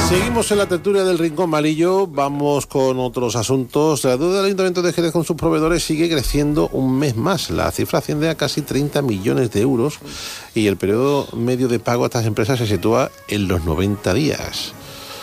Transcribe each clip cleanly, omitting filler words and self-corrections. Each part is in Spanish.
Seguimos en la tertulia del Rincón Malillo, vamos con otros asuntos. La deuda del Ayuntamiento de Jerez con sus proveedores sigue creciendo un mes más. La cifra asciende a casi 30 millones de euros y el periodo medio de pago a estas empresas se sitúa en los 90 días.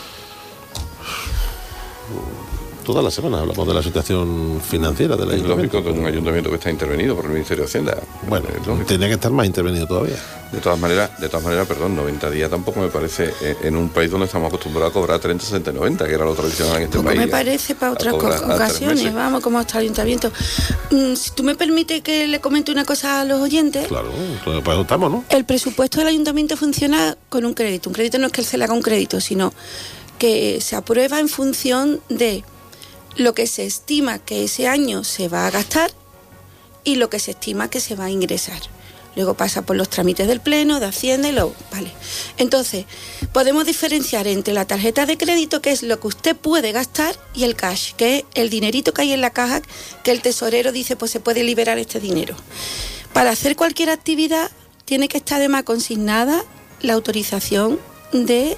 Todas las semanas hablamos de la situación financiera del ayuntamiento. Es lógico de un ayuntamiento que está intervenido por el Ministerio de Hacienda. Bueno, tenía que estar más intervenido todavía. De todas maneras, 90 días tampoco me parece en un país donde estamos acostumbrados a cobrar 30, 60, 90, que era lo tradicional en este poco país. Me parece para otras ocasiones, vamos, como está el ayuntamiento. Si tú me permites que le comente una cosa a los oyentes. Claro, pues estamos, ¿no? El presupuesto del ayuntamiento funciona con un crédito. Un crédito no es que él se le haga un crédito, sino que se aprueba en función de lo que se estima que ese año se va a gastar y lo que se estima que se va a ingresar. Luego pasa por los trámites del Pleno, de Hacienda y lo... Vale. Entonces, podemos diferenciar entre la tarjeta de crédito, que es lo que usted puede gastar, y el cash, que es el dinerito que hay en la caja, que el tesorero dice, pues se puede liberar este dinero. Para hacer cualquier actividad, tiene que estar además consignada la autorización de...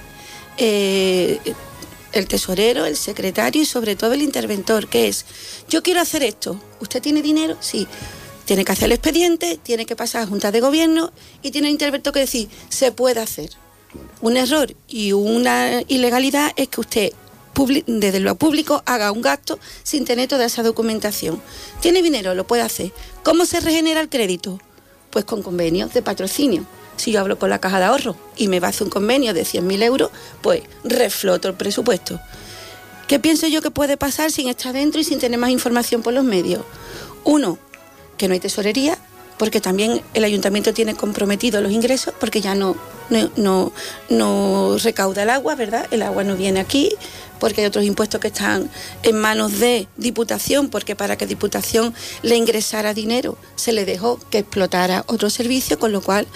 el tesorero, el secretario y sobre todo el interventor, que es, yo quiero hacer esto, ¿usted tiene dinero? Sí. Tiene que hacer el expediente, tiene que pasar a Junta de Gobierno y tiene el interventor que decir, se puede hacer. Un error y una ilegalidad es que usted, desde lo público, haga un gasto sin tener toda esa documentación. ¿Tiene dinero? Lo puede hacer. ¿Cómo se regenera el crédito? Pues con convenios de patrocinio. Si yo hablo con la Caja de Ahorro y me va a hacer un convenio de 100.000 euros, pues refloto el presupuesto. ¿Qué pienso yo que puede pasar sin estar dentro y sin tener más información por los medios? Uno, que no hay tesorería, porque también el ayuntamiento tiene comprometidos los ingresos, porque ya no recauda el agua, ¿verdad? El agua no viene aquí, porque hay otros impuestos que están en manos de Diputación, porque para que Diputación le ingresara dinero se le dejó que explotara otro servicio, con lo cual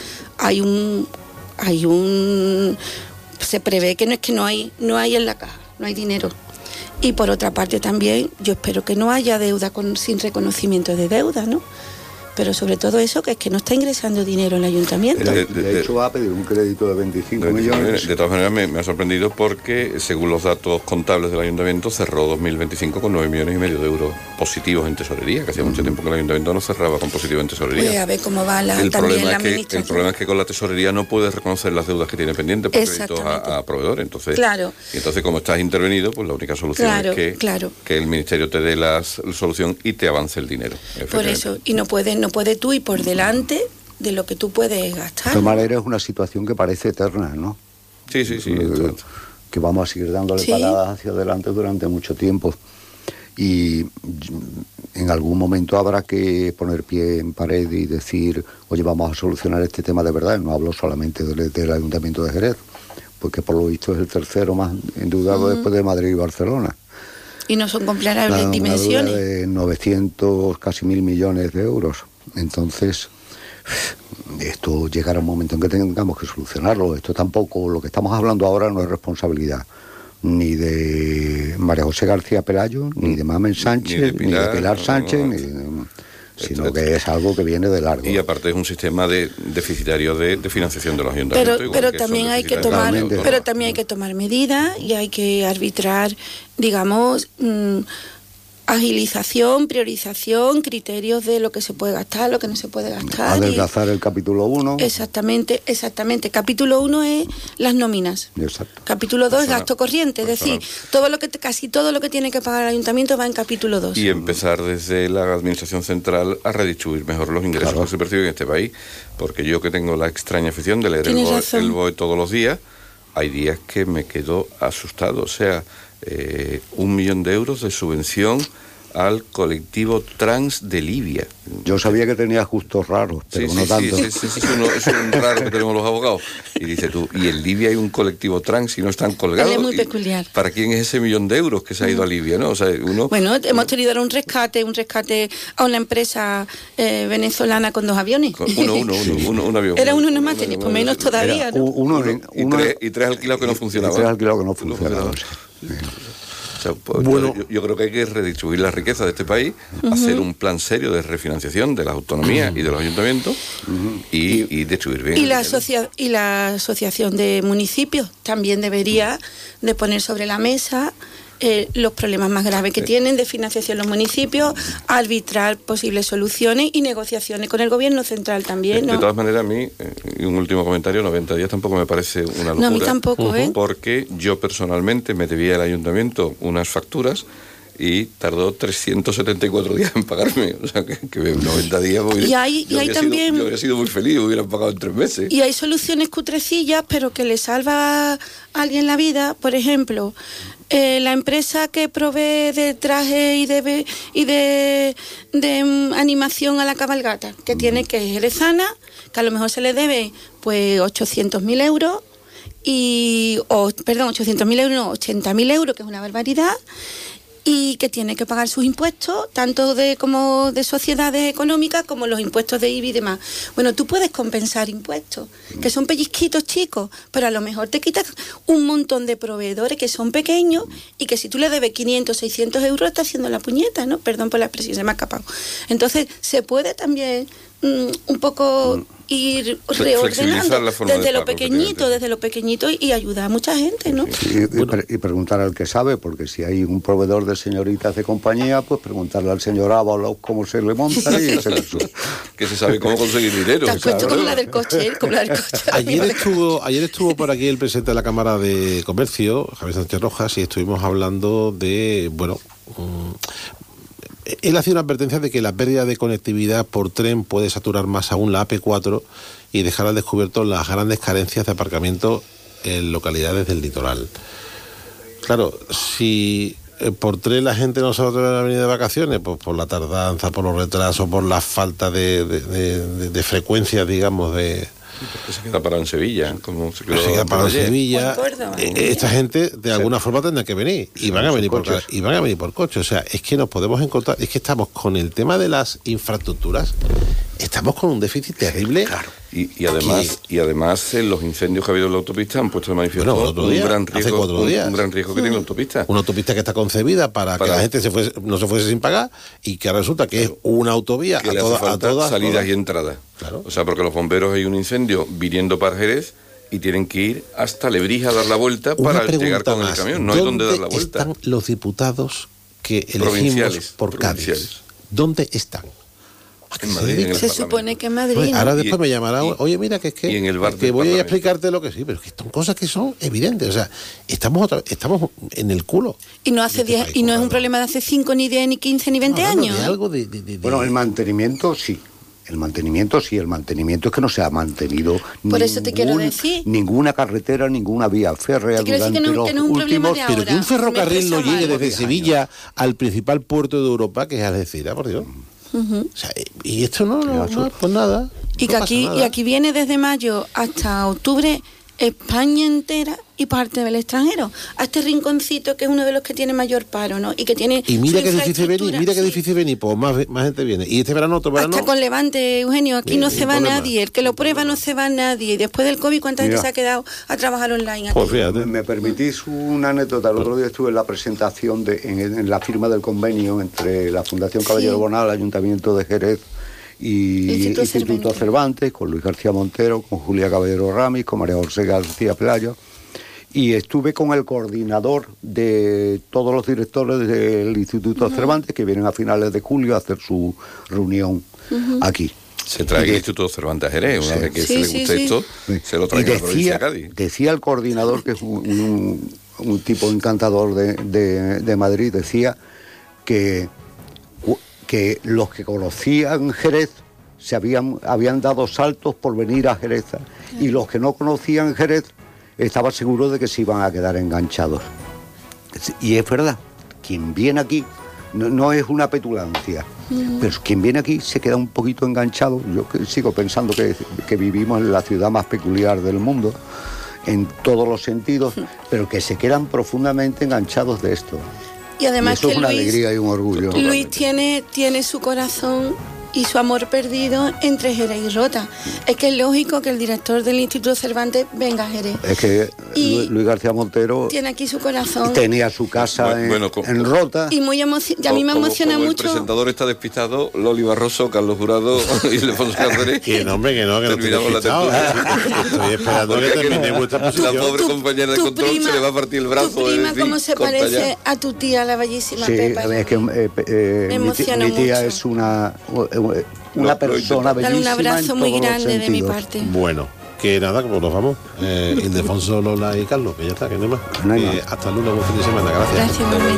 se prevé que no hay en la caja, no hay dinero. Y por otra parte también, yo espero que no haya deuda sin reconocimiento de deuda, ¿no? Pero sobre todo eso, que es que no está ingresando dinero en el ayuntamiento. De hecho, va a pedir un crédito de 25 millones. De todas maneras, me ha sorprendido porque, según los datos contables del ayuntamiento, cerró 2025 con 9,5 millones de euros positivos en tesorería, que hacía mucho tiempo que el ayuntamiento no cerraba con positivo en tesorería. Pues a ver cómo va el problema es que con la tesorería no puedes reconocer las deudas que tiene pendientes por créditos a proveedores. Entonces, claro. Y entonces, como estás intervenido, pues la única solución es que el Ministerio te dé la solución y te avance el dinero. Por eso, y no puedes tú ir por delante de lo que tú puedes gastar. De todas maneras, es una situación que parece eterna, ¿no? Sí. Que vamos a seguir dándole paradas hacia adelante durante mucho tiempo. Y en algún momento habrá que poner pie en pared y decir, oye, vamos a solucionar este tema de verdad. No hablo solamente del Ayuntamiento de Jerez, porque por lo visto es el tercero más endeudado después de Madrid y Barcelona. Y no son comparables dimensiones. Una deuda de 900, casi 1.000 millones de euros. Entonces, esto llegará un momento en que tengamos que solucionarlo. Esto tampoco, lo que estamos hablando ahora no es responsabilidad ni de María José García Pelayo, ni de Mamen Sánchez, ni de Pilar Sánchez, sino que es algo que viene de largo. Y aparte es un sistema deficitario de financiación de los ayuntamientos. Pero también hay que tomar medidas y hay que arbitrar, digamos, agilización, priorización, criterios de lo que se puede gastar, lo que no se puede gastar. Adelgazar el capítulo 1. Exactamente. Capítulo 1 es las nóminas. Exacto. Capítulo 2 es gasto corriente, es decir, casi todo lo que tiene que pagar el ayuntamiento va en capítulo 2. Y empezar desde la administración central a redistribuir mejor los ingresos que se perciben en este país, porque yo que tengo la extraña afición de leer el BOE todos los días, hay días que me quedo asustado. O sea, 1 millón de euros de subvención al colectivo trans de Libia. Yo sabía que tenía justos raros, pero no tanto. Sí, es un raro que tenemos los abogados. Y dice tú, y en Libia hay un colectivo trans y no están colgados. Es muy peculiar. ¿Para quién es ese 1 millón de euros que se ha ido a Libia, no? O sea, Bueno, hemos tenido ahora un rescate a una empresa venezolana con 2 aviones. Un avión. Era uno más, tenía por menos todavía, ¿no? Y tres alquilados que no funcionaban. sea, pues, bueno, yo creo que hay que redistribuir la riqueza de este país, hacer un plan serio de refinanciación de las autonomías y de los ayuntamientos y distribuir bien. Y la asociación de municipios también debería de poner sobre la mesa los problemas más graves que tienen de financiación los municipios, arbitrar posibles soluciones y negociaciones con el gobierno central también, ¿no? De todas maneras, a mí, y un último comentario, 90 días tampoco me parece una locura. No, a mí tampoco, Porque yo personalmente me debía al ayuntamiento unas facturas y tardó 374 días en pagarme. O sea, que 90 días... Yo habría sido muy feliz, me hubieran pagado en 3 meses. Y hay soluciones cutrecillas, pero que le salva a alguien la vida. Por ejemplo, la empresa que provee de traje y de animación a la cabalgata, que tiene que es jerezana, que a lo mejor se le debe pues 800.000 euros, 80.000 euros, que es una barbaridad, y que tiene que pagar sus impuestos, tanto como de sociedades económicas como los impuestos de IBI y demás. Bueno, tú puedes compensar impuestos, que son pellizquitos chicos, pero a lo mejor te quitas un montón de proveedores que son pequeños y que si tú le debes 500, 600 euros, está haciendo la puñeta, ¿no? Perdón por la expresión, se me ha escapado. Entonces, se puede también un poco ir reordenando desde lo pequeñito y ayudar a mucha gente, ¿no? Y preguntar al que sabe, porque si hay un proveedor de señoritas de compañía, pues preguntarle al señor Ábalos cómo se le monta y que se sabe cómo conseguir dinero. Te has puesto como la del coche, Ayer estuvo por aquí el presidente de la Cámara de Comercio, Javier Sánchez Rojas, y estuvimos hablando de, él hacía una advertencia de que la pérdida de conectividad por tren puede saturar más aún la AP4 y dejar al descubierto las grandes carencias de aparcamiento en localidades del litoral. Claro, si por tren la gente no se va a venir de vacaciones, pues por la tardanza, por los retrasos, por la falta de frecuencias, digamos, porque se queda parado en Sevilla, como se queda parado en Sevilla. Esta gente de alguna forma tendrá que venir y van a venir por coche. O sea, es que nos podemos encontrar, es que estamos con el tema de las infraestructuras, estamos con un déficit terrible. Claro. Y además los incendios que ha habido en la autopista han puesto de manifiesto un gran riesgo que tiene la autopista. Una autopista que está concebida para que la gente no se fuese sin pagar y que resulta que es una autovía que a todas salidas y entradas. Claro. O sea, porque los bomberos hay un incendio viniendo para Jerez y tienen que ir hasta Lebrija a dar la vuelta para llegar con el camión. No hay dónde dar la vuelta. ¿Dónde están los diputados que elegimos por Cádiz? ¿Dónde están? En Madrid, se supone que en Madrid. Ahora después me llamará, oye, mira, que es que, en el bar que voy a explicarte lo que sí, pero es que son cosas que son evidentes. O sea, estamos en el culo. Y no hace 10, y no es un problema de hace 5, ni 10, ni 15, ni 20 años. Bueno, el mantenimiento sí. El mantenimiento es que no se ha mantenido ninguna carretera, ninguna vía férrea durante los últimos... Pero que un ferrocarril no llegue desde Sevilla al principal puerto de Europa, que es Algeciras, por Dios. O sea, y esto no, pues nada. Y que aquí viene desde mayo hasta octubre España entera y parte del extranjero, a este rinconcito que es uno de los que tiene mayor paro, ¿no? Y que tiene mira qué difícil venir, pues más gente viene. Y este verano, otro verano... Hasta con Levante, Eugenio, aquí no se va nadie, el que lo prueba no se va nadie. Y después del COVID, ¿cuánta gente se ha quedado a trabajar online aquí? Pues fíjate. ¿Me permitís una anécdota? El otro día estuve en la presentación en la firma del convenio entre la Fundación Caballero Bonal, el Ayuntamiento de Jerez y Instituto Cervantes, con Luis García Montero, con Julia Caballero Ramis, con María José García Pelayo, y estuve con el coordinador de todos los directores del Instituto Cervantes, que vienen a finales de julio a hacer su reunión aquí. Se trae el Instituto Cervantes a Jerez, una vez que se le guste esto, se lo trae a la provincia de Cádiz. Decía el coordinador, que es un tipo encantador de Madrid, decía que los que conocían Jerez habían dado saltos por venir a Jerez, y los que no conocían Jerez estaban seguros de que se iban a quedar enganchados. Y es verdad, quien viene aquí no es una petulancia, pero quien viene aquí se queda un poquito enganchado. Yo sigo pensando que vivimos en la ciudad más peculiar del mundo, en todos los sentidos, pero que se quedan profundamente enganchados de esto. Y además eso es una alegría y un orgullo. Luis tiene su corazón y su amor perdido entre Jerez y Rota. Es que es lógico que el director del Instituto Cervantes venga a Jerez. Es que Luis García Montero tiene aquí su corazón. Tenía su casa en Rota. Y muy y a mí me emociona mucho. El presentador está despistado, Loli Barroso, Carlos Jurado y Ildefonso Cáceres. Que no, hombre, que no terminamos la tertulia. Estoy esperando que termine vuestra posición. La pobre compañera de control se le va a partir el brazo. Tu prima, ¿cómo se parece a tu tía, la bellísima Pepa? Sí, es que mi tía mucho. Es una persona bellísima. Dale un abrazo muy grande de mi parte. Bueno, que nada, como nos vamos, Ildefonso, Lola y Carlos, que ya está, que no hay más. Hasta el lunes, buen fin de semana, gracias. Gracias, igualmente.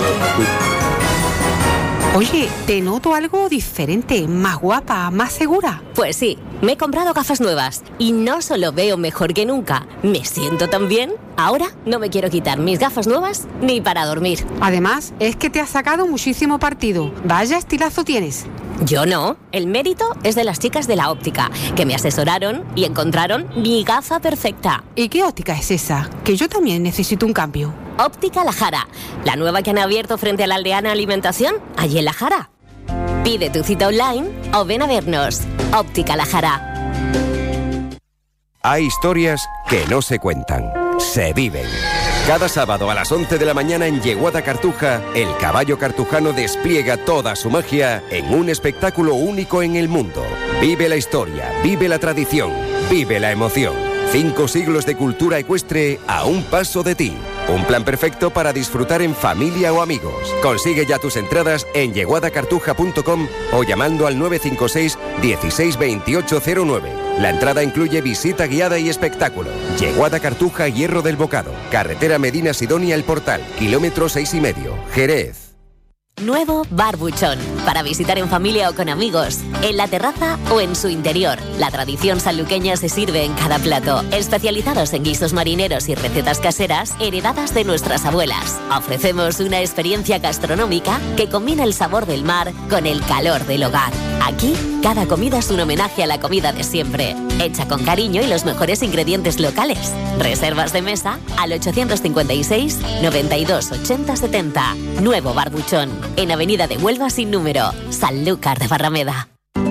Oye, te noto algo diferente, más guapa, más segura. Pues sí, me he comprado gafas nuevas y no solo veo mejor que nunca, me siento tan bien. Ahora no me quiero quitar mis gafas nuevas ni para dormir. Además, es que te has sacado muchísimo partido. Vaya estilazo tienes. Yo no, el mérito es de las chicas de la óptica, que me asesoraron y encontraron mi gafa perfecta. ¿Y qué óptica es esa? Que yo también necesito un cambio. Óptica La Jara, la nueva que han abierto frente a la Aldeana Alimentación, allí en La Jara. Pide tu cita online o ven a vernos. Óptica La Jara. Hay historias que no se cuentan, se viven. Cada sábado a las 11 de la mañana en Yeguada Cartuja, el caballo cartujano despliega toda su magia en un espectáculo único en el mundo. Vive la historia, vive la tradición, vive la emoción. 5 siglos de cultura ecuestre a un paso de ti. Un plan perfecto para disfrutar en familia o amigos. Consigue ya tus entradas en yeguadacartuja.com o llamando al 956 16 2809. La entrada incluye visita guiada y espectáculo. Yeguada Cartuja, Hierro del Bocado. Carretera Medina Sidonia El Portal, kilómetro 6,5. Jerez. Nuevo Bar Buchón, para visitar en familia o con amigos, en la terraza o en su interior. La tradición sanluqueña se sirve en cada plato, especializados en guisos marineros y recetas caseras heredadas de nuestras abuelas. Ofrecemos una experiencia gastronómica que combina el sabor del mar con el calor del hogar. Aquí, cada comida es un homenaje a la comida de siempre, hecha con cariño y los mejores ingredientes locales. Reservas de mesa al 856 92 80 70. Nuevo Bar Buchón, en Avenida de Huelva sin número, Sanlúcar de Barrameda.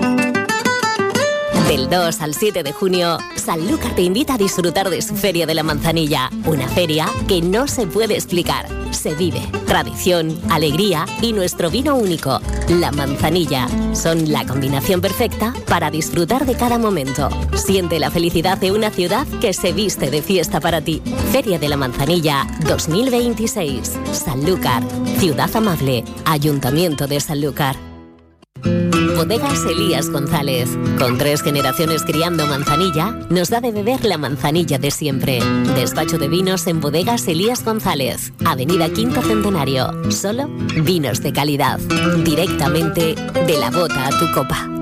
Del 2 al 7 de junio, Sanlúcar te invita a disfrutar de su Feria de la Manzanilla, una feria que no se puede explicar. Se vive tradición, alegría y nuestro vino único, la Manzanilla. Son la combinación perfecta para disfrutar de cada momento. Siente la felicidad de una ciudad que se viste de fiesta para ti. Feria de la Manzanilla 2026. Sanlúcar, ciudad amable, Ayuntamiento de Sanlúcar. Bodegas Elías González. Con 3 generaciones criando manzanilla, nos da de beber la manzanilla de siempre. Despacho de vinos en Bodegas Elías González. Avenida Quinto Centenario. Solo vinos de calidad. Directamente de la bota a tu copa.